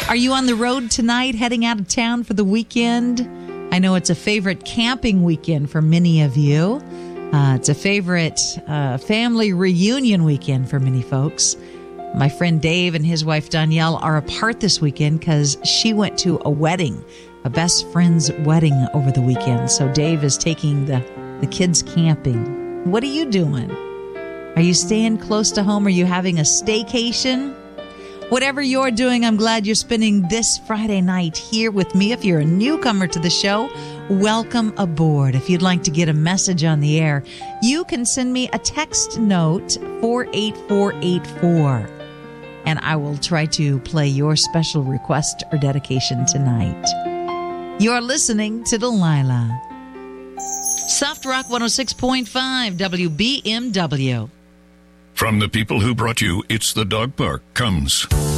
Are you on the road tonight, heading out of town for the weekend? I know it's a favorite camping weekend for many of you. It's a favorite family reunion weekend for many folks. My friend Dave and his wife Danielle are apart this weekend because she went to a wedding, a best friend's wedding over the weekend. So Dave is taking the kids camping. What are you doing? Are you staying close to home? Are you having a staycation? Whatever you're doing, I'm glad you're spending this Friday night here with me. If you're a newcomer to the show, welcome aboard. If you'd like to get a message on the air, you can send me a text note 48484, and I will try to play your special request or dedication tonight. You're listening to Delilah. Soft Rock 106.5 WBMW. From the people who brought you It's the Dog Park comes